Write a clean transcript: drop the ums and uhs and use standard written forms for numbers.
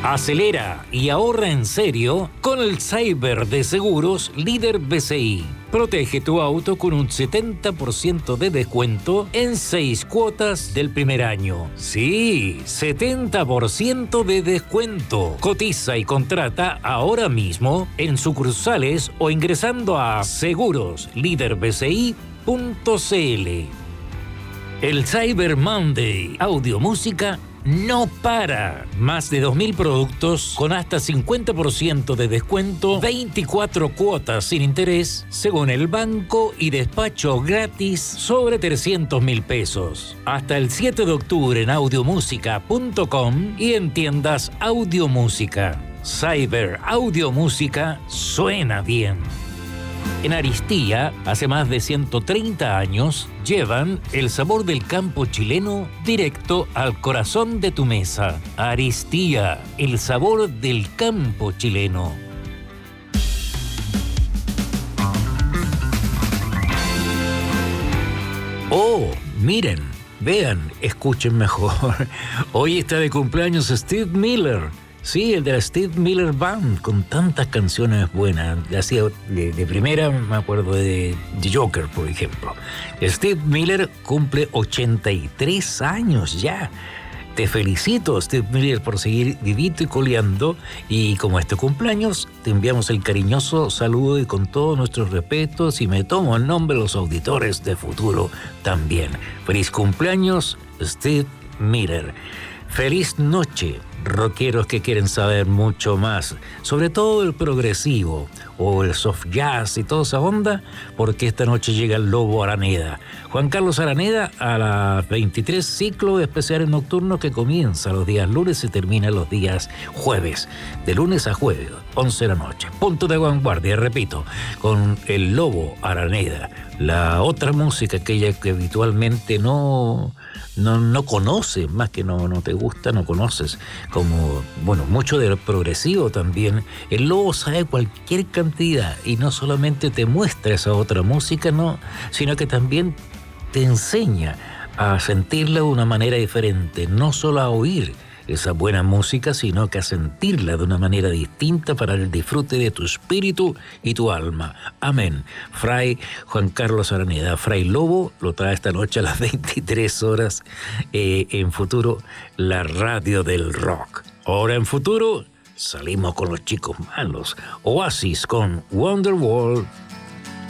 Acelera y ahorra en serio con el Cyber de Seguros Líder BCI. Protege tu auto con un 70% de descuento en 6 cuotas del primer año. Sí, 70% de descuento. Cotiza y contrata ahora mismo en sucursales o ingresando a segurosliderbci.cl. El Cyber Monday Audio Música no para. Más de 2.000 productos con hasta 50% de descuento, 24 cuotas sin interés, según el banco, y despacho gratis sobre 300.000 pesos. Hasta el 7 de octubre en audiomúsica.com y en tiendas Audiomúsica. Cyber Audiomúsica suena bien. En Aristía, hace más de 130 años, llevan el sabor del campo chileno directo al corazón de tu mesa. Aristía, el sabor del campo chileno. Oh, miren, vean, escuchen mejor. Hoy está de cumpleaños Steve Miller. Sí, el de la Steve Miller Band, con tantas canciones buenas. De primera me acuerdo de The Joker, por ejemplo. Steve Miller cumple 83 años ya. Te felicito, Steve Miller, por seguir vivito y coleando. Y como este cumpleaños, te enviamos el cariñoso saludo y con todos nuestros respetos, y me tomo el nombre de los auditores de Futuro también. Feliz cumpleaños, Steve Miller. Feliz noche, rockeros que quieren saber mucho más, sobre todo el progresivo o el soft jazz y toda esa onda, porque esta noche llega el Lobo Araneda. Juan Carlos Araneda a las 23, ciclo de especiales nocturnos que comienza los días lunes y termina los días jueves, de lunes a jueves, 11 de la noche. Punto de vanguardia, repito, con el Lobo Araneda. La otra música, aquella que habitualmente no conoces, más que no te gusta, no conoces, como, bueno, mucho del progresivo también. El Lobo sabe cualquier cantidad y no solamente te muestra esa otra música, no, sino que también te enseña a sentirla de una manera diferente, no solo a oír esa buena música, sino que a sentirla de una manera distinta para el disfrute de tu espíritu y tu alma. Amén. Fray Juan Carlos Araneda, Fray Lobo, lo trae esta noche a las 23 horas en Futuro, la radio del rock. Ahora en Futuro salimos con los chicos malos. Oasis con Wonderwall.